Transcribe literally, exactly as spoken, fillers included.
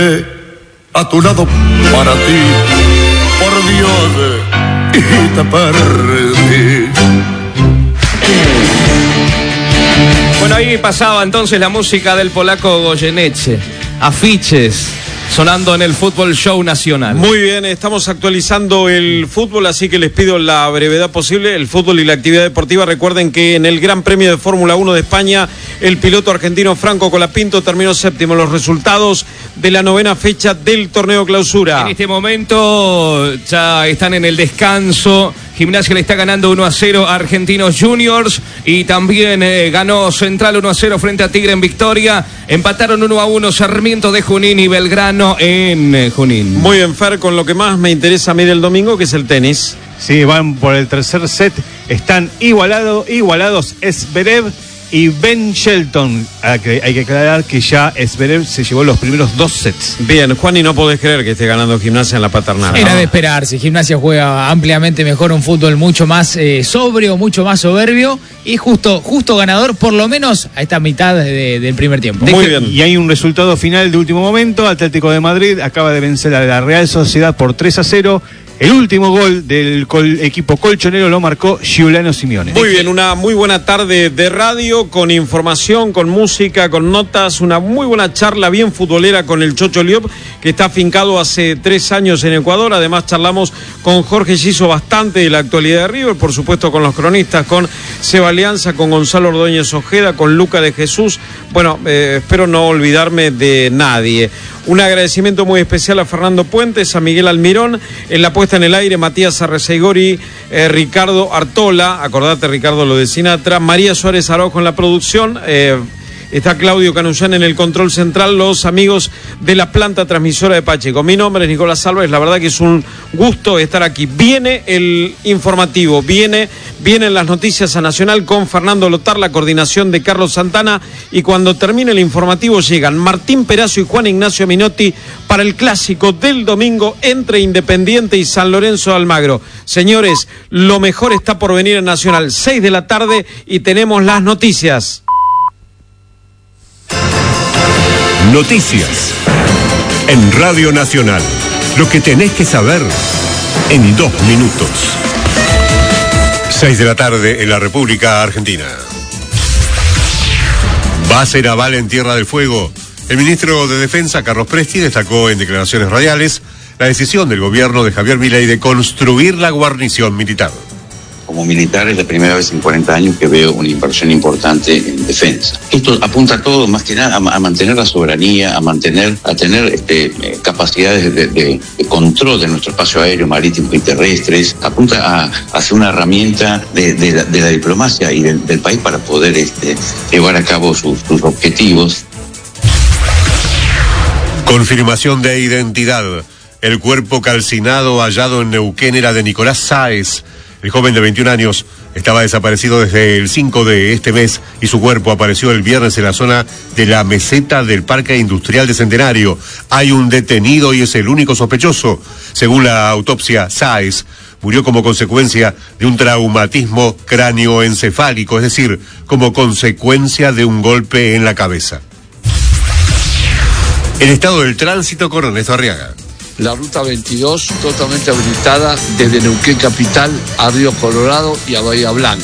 A tu lado para ti, por Dios, y te perdí. Bueno, ahí pasaba entonces la música del polaco Goyeneche. Afiches sonando en el Fútbol Show Nacional. Muy bien, estamos actualizando el fútbol, así que les pido la brevedad posible. El fútbol y la actividad deportiva. Recuerden que en el Gran Premio de Fórmula uno de España, el piloto argentino Franco Colapinto terminó séptimo. Los resultados de la novena fecha del torneo Clausura. En este momento ya están en el descanso. Gimnasia le está ganando uno a cero a Argentinos Juniors y también eh, ganó Central uno a cero frente a Tigre en Victoria. Empataron uno a uno Sarmiento de Junín y Belgrano en eh, Junín. Muy bien, Fer, con lo que más me interesa a mí del domingo, que es el tenis. Sí, van por el tercer set. Están igualado, igualados Zverev y Ben Shelton. Hay que, hay que aclarar que ya Zverev se llevó los primeros dos sets. Bien, Juan, y no podés creer que esté ganando Gimnasia en la Paternal. Era ¿no? de esperarse. Gimnasia juega ampliamente mejor, un fútbol mucho más eh, sobrio, mucho más soberbio y justo, justo ganador, por lo menos a esta mitad de, del primer tiempo. Muy bien. Y hay un resultado final de último momento. Atlético de Madrid acaba de vencer a la Real Sociedad por tres a cero. El último gol del col- equipo colchonero lo marcó Giuliano Simeone. Muy bien, una muy buena tarde de radio, con información, con música, con notas, una muy buena charla bien futbolera con el Chocho Liop, que está afincado hace tres años en Ecuador. Además charlamos con Jorge Giso bastante de la actualidad de River, por supuesto con los cronistas, con Seba Alianza, con Gonzalo Ordóñez Ojeda, con Luca de Jesús. Bueno, eh, espero no olvidarme de nadie. Un agradecimiento muy especial a Fernando Puentes, a Miguel Almirón, en la puesta en el aire, Matías Arreceigori, eh, Ricardo Artola, acordate Ricardo lo de Sinatra, María Suárez Araujo en la producción, eh, está Claudio Canullán en el control central, los amigos de la planta transmisora de Pacheco. Mi nombre es Nicolás Álvarez, la verdad que es un gusto estar aquí. Viene el informativo, viene, vienen las noticias a Nacional con Fernando Lotar, la coordinación de Carlos Santana, y cuando termine el informativo llegan Martín Perazo y Juan Ignacio Minotti para el clásico del domingo entre Independiente y San Lorenzo de Almagro. Señores, lo mejor está por venir en Nacional, seis de la tarde y tenemos las noticias. Noticias en Radio Nacional. Lo que tenés que saber en dos minutos. Seis de la tarde en la República Argentina. Base naval en Tierra del Fuego. El ministro de Defensa, Carlos Presti, destacó en declaraciones radiales la decisión del gobierno de Javier Milei de construir la guarnición militar. Como militar es la primera vez en cuarenta años que veo una inversión importante en defensa. Esto apunta todo, más que nada, a, a mantener la soberanía, a mantener, a tener este, eh, capacidades de, de, de control de nuestro espacio aéreo, marítimo y terrestres. Apunta a, a hacer una herramienta de, de, la, de la diplomacia y del, del país para poder este, llevar a cabo sus, sus objetivos. Confirmación de identidad. El cuerpo calcinado hallado en Neuquén era de Nicolás Sáez. El joven de veintiún años estaba desaparecido desde el cinco de este mes y su cuerpo apareció el viernes en la zona de la meseta del Parque Industrial de Centenario. Hay un detenido y es el único sospechoso. Según la autopsia, Sáez murió como consecuencia de un traumatismo cráneoencefálico, es decir, como consecuencia de un golpe en la cabeza. El estado del tránsito con Ernesto Arriaga. La ruta veintidós totalmente habilitada desde Neuquén Capital a Río Colorado y a Bahía Blanca.